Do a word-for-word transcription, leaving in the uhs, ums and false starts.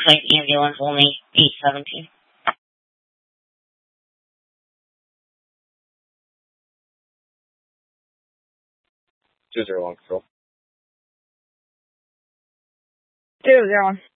Client ambulance only eight seventeen. Two zero one control. Two zero one.